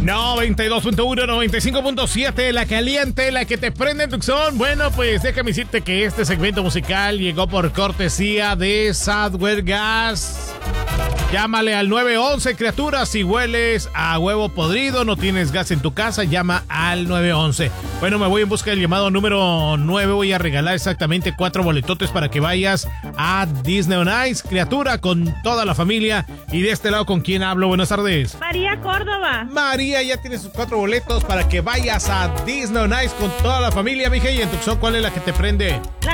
92.1, 95.7, la caliente, la que te prende en Tucson. Bueno, pues déjame decirte que este segmento musical llegó por cortesía de Southwest Gas. Llámale al 911, criatura. Si hueles a huevo podrido, no tienes gas en tu casa, llama al 911. Bueno, me voy en busca del llamado número 9. Voy a regalar exactamente 4 boletotes para que vayas a Disney on Ice, criatura, con toda la familia. Y de este lado, ¿con quién hablo? Buenas tardes. María Córdoba. María, ya tienes sus 4 boletos para que vayas a Disney on Ice con toda la familia, mija. Y en Tucson, ¿cuál es la que te prende? La